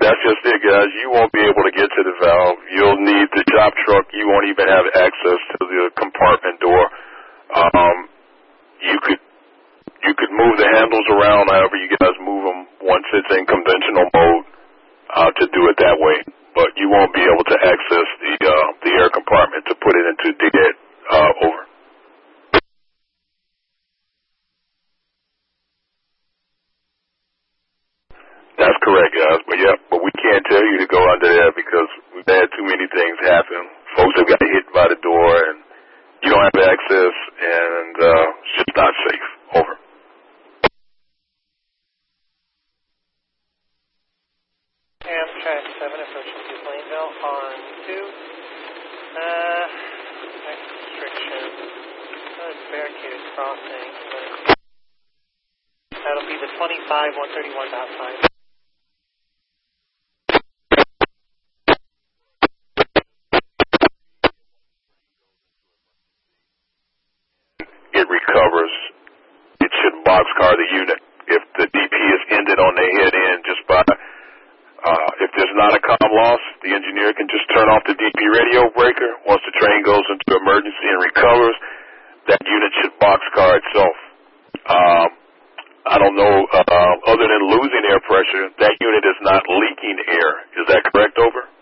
that's just it, guys. You won't be able to get to the valve. You'll need the shop truck. You won't even have access to the compartment door. You could move the handles around however you guys move them once it's in conventional mode to do it that way. But you won't be able to access the air compartment to put it into dead over. That's correct, guys. But we can't tell you to go under there because we've had too many things happen. Folks have got hit by the door, and you don't have access, and it's just not safe. Over. Amtrak 7 approaching to Plainville on 2. Next restriction. Barricaded crossing. That'll be the 25-131 dot sign. It recovers. It should boxcar the unit. If the DP is ended on the head end just by, if there's not a comm loss, the engineer can just turn off the DP radio breaker. Once the train goes into emergency and recovers, that unit should boxcar itself. I don't know, other than losing air pressure, that unit is not leaking air. Is that correct, over?